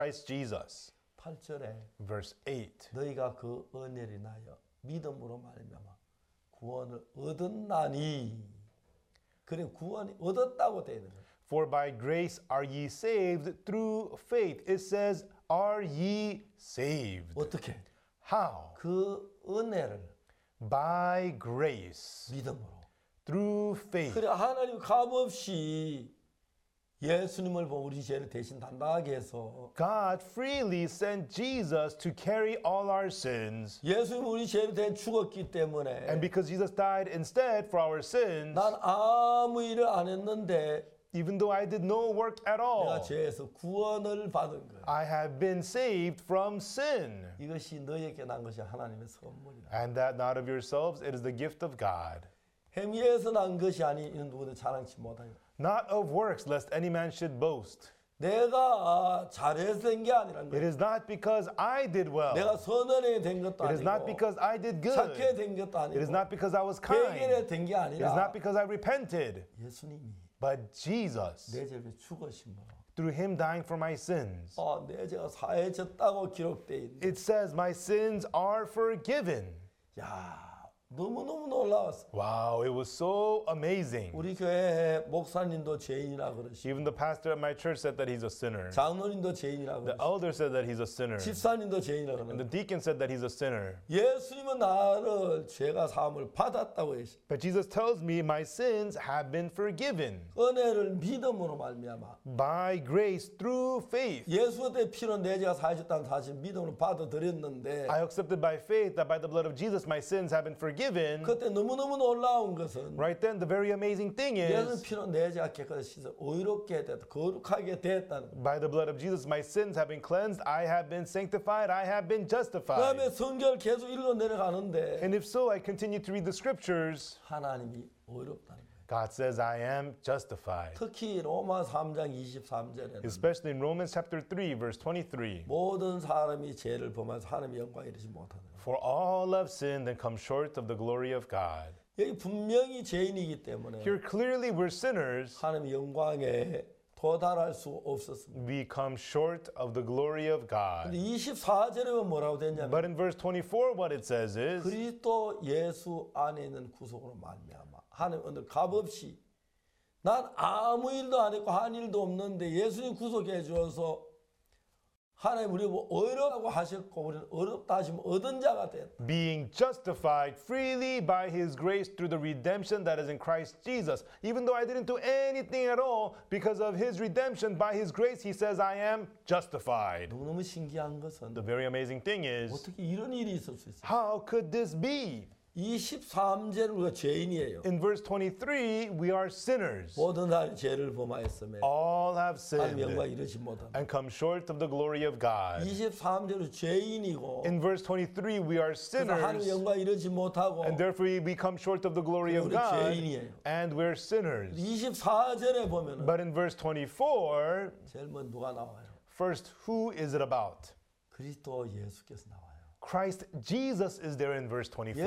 Christ Jesus. 8절에 Verse 8. 너희가 그 은혜를 인하여 믿음으로 말미암아 구원을 얻었나니. 그래 구원이 얻었다고 되어 있는 거예요. For by grace are ye saved through faith. It says, are ye saved? 어떻게? How? 그 은혜를 By grace. 믿음으로. Through faith. 그래 하나님 값없이 예수님을 우리 죄를 대신 담당하게 해서 God freely sent Jesus to carry all our sins. 예수님 우리 죄를 대신 죽었기 때문에 And because Jesus died instead for our sins, 난 아무 일을 안 했는데 even though I did no work at 내가 all, 죄에서 구원을 받은 거예요. I have been saved from sin. 이것이 너희에게 난 것이 하나님의 선물이다. And that not of yourselves, it is the gift of God. 행위에서 난 것이 아니 이는 누구도 자랑치 못하요. Not of works, lest any man should boast. 내가 잘해서 된 게 아니란 It 거예요. is not because I did well. 내가 선언에 된 것도 It is not 아니고 because I did 착해 good. 된 것도 It is 아니고 not because I was 회개에 kind. 된 게 It is not 아니라 because I repented. 예수님이 But Jesus, 내 죄를 죽으심으로 through him dying for my sins, 내 죄가 사해졌다고 기록되어 있는. it says my sins are forgiven. 야 너무너무 놀라웠어. Wow, it was so amazing. 우리 교회 목사님도 죄인이라 그러시고 Even the pastor at my church said that he's a sinner. 장로님도 죄인이라 The 그러시고 elder said that he's a sinner. 집사님도 죄인이라 And 그러시고 the deacon said that he's a sinner. 예수님은 나를 죄가 사함을 받았다고 했어. But Jesus tells me my sins have been forgiven 은혜를 믿음으로 말미암아 by grace through faith. 예수의 피로 내 죄가 사해졌다는 사실 믿음으로 받아들였는데 I accepted by faith that by the blood of Jesus my sins have been forgiven. 그때 너무너무 놀라운 것은 Right then, the very amazing thing 예수 is, 피로 내 죄가 깨끗이 씻어 의롭게 됐다 거룩하게 됐다는 거예요. by the blood of Jesus my sins have been cleansed, I have been sanctified, I have been 그 다음에 justified. 성경을 계속 읽어 내려가는데 And if so, I continue to read the scriptures. 하나님이 의롭다는 거예요. God says I am justified. 특히 로마 3장 23절에는 Especially in Romans chapter 3, verse 23. 모든 사람이 죄를 범해서 하나님의 영광에 이르지 못하는 거예요. For all have sinned and come short of the glory of God. 여기 분명히 죄인이기 때문에 Here clearly we're sinners. 하나님의 영광에 도달할 수 없었습니다. We come short of the glory of 근데 God. 24절에 뭐라고 됐냐면 But in verse 24, what it says is, 그리스도 예수 안에 있는 구속으로 말미암아 하나님 오늘 값없이 난 아무 일도 안 했고 한 일도 없는데 예수님 구속해 주어서 하나님 우리 어렵다고 하셨고 우리는 어렵다 하시면 얻은 자가 됐다. being justified freely by his grace through the redemption that is in Christ Jesus. Even though I didn't do anything at all, because of his redemption, by his grace, he says I am justified. 너무너무 신기한 것은 The very amazing thing is, 어떻게 이런 일이 있을 수 있어요? how could this be? 23절은 우리가 죄인이에요. In verse 23, we are sinners. 모든 사람이 죄를 범하였음에 All have 하나님 영광 sinned 이르지 못한다. and come short of the glory of God. 23절은 죄인이고 In verse 23, we are 그래서 하나님 sinners, 영광 이르지 못하고 and therefore we come short of the glory of 우리 God, 죄인이에요. and we're sinners. 24절에 보면은 But in verse 24, 제일 먼저 누가 나와요? first, who is it about? 그리스도 예수께서 나와요. Christ Jesus is there in verse 24.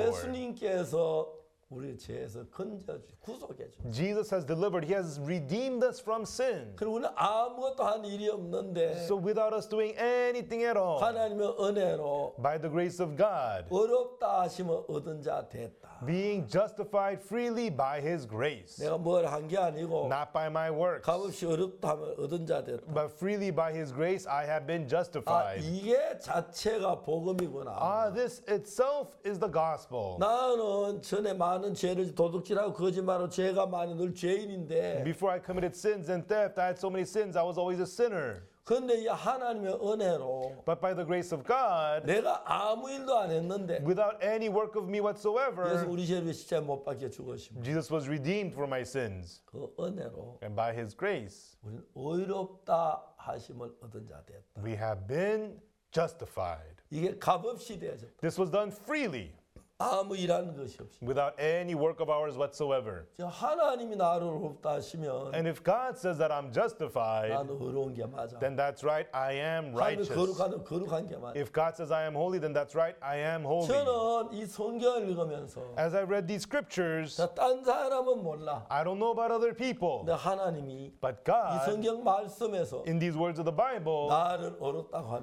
예수님께서 우리를 죄에서 건져주, 구속해 주. Jesus has delivered, he has redeemed us from sin. 그리고 우리는 아무것도 한 일이 없는데 So without us doing anything at all, 하나님의 은혜로 by the grace of God, 어렵다 하시면 얻은 자 됐다. being justified freely by his grace, 내가 뭘 한 게 아니고 not by my works, 값없이 어렵다 하면 얻은 자 됐다. but freely by his grace I have been 아, justified. 이게 자체가 복음이구나. This itself is the gospel. 나는 전에 많은 죄를 도둑질하고 거짓말하고 죄가 많이 늘 죄인인데 Before I committed sins and theft, I had so many sins, I was always a sinner. 그런데 이 하나님의 은혜로 But by the grace of God, 내가 아무 일도 안 했는데 without any work of me 그래서 whatsoever, 우리 죄를 십자가에 못 박혀 죽으시고 Jesus was redeemed for my sins. 그 은혜로 And by his grace, 우리는 의롭다 하심을 얻은 자 됐다. we have been justified. 이게 값없이 되어졌다. This was done freely. 아무 일하는 것이 없이 without any work of ours whatsoever. 하나님이 나를 어렵다 하시면 And if God says that I'm justified, 나는 어려운 게 맞아. then that's right, I am 하나님이 righteous. 거룩한 게 맞아. If God says I am holy, then that's right, I am holy. 저는 이 성경을 읽으면서 As I read these scriptures, 딴 사람은 몰라. I don't know about other people, 근데 하나님이 but 이 God, 성경 말씀에서 in these words of the Bible, 나를 어렵다고